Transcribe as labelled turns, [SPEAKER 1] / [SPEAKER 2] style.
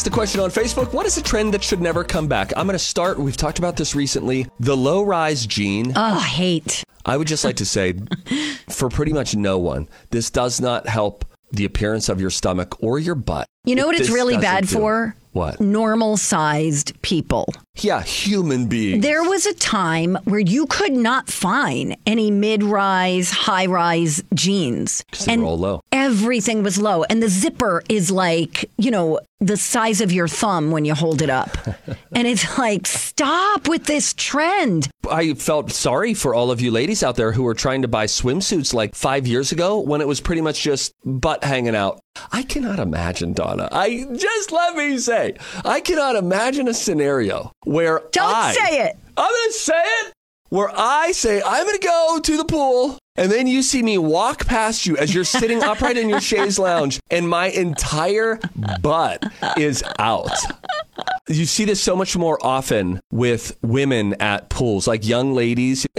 [SPEAKER 1] The question on Facebook, what is a trend that should never come back? I'm going to start, we've talked about this recently, the low-rise jean.
[SPEAKER 2] Oh, hate.
[SPEAKER 1] I would just like to say, for pretty much no one, this does not help the appearance of your stomach or your butt.
[SPEAKER 2] You know what it's really bad for?
[SPEAKER 1] What?
[SPEAKER 2] Normal-sized people.
[SPEAKER 1] Yeah, human beings.
[SPEAKER 2] There was a time where you could not find any mid-rise, high-rise jeans.
[SPEAKER 1] Because they were all low.
[SPEAKER 2] Everything was low. And the zipper is like, the size of your thumb when you hold it up. And it's like, stop with this trend.
[SPEAKER 1] I felt sorry for all of you ladies out there who were trying to buy swimsuits like 5 years ago when it was pretty much just butt hanging out. I cannot imagine, Donna. Let me say, I cannot imagine a scenario where
[SPEAKER 2] Don't say it.
[SPEAKER 1] I'm going to say it. Where I say, I'm going to go to the pool, and then you see me walk past you as you're sitting upright in your chaise lounge, and my entire butt is out. You see this so much more often with women at pools, like young ladies.